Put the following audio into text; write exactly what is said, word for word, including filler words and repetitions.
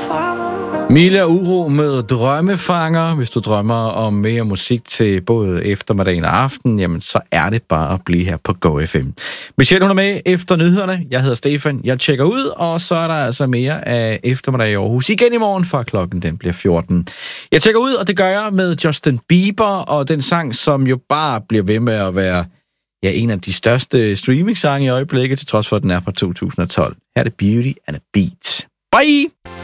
Mila Uro med Drømmefanger. Hvis du drømmer om mere musik til både eftermiddagen og aften, jamen så er det bare at blive her på Go F M. Michelle, hun er med efter nyhederne. Jeg hedder Stefan. Jeg tjekker ud, og så er der altså mere af eftermiddag i Aarhus igen i morgen, fra klokken den bliver fjorten. Jeg tjekker ud, og det gør jeg med Justin Bieber og den sang, som jo bare bliver ved med at være ja, en af de største streaming-sange i øjeblikket, til trods for, at den er fra to tusind og tolv. Her er det Beauty and a Beat. Bye!